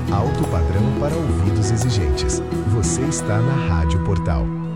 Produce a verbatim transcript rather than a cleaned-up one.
Alto padrão para ouvidos exigentes. Você está na Rádio Portal.